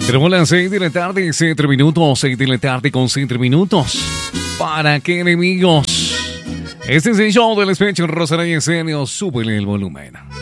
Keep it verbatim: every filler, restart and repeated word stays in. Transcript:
Tenemos las seis de la tarde, siete minutos, seis de la tarde con siete minutos. ¿Para qué enemigos? Este es el show del despecho en Rosalía y Escenio. Súbele el volumen.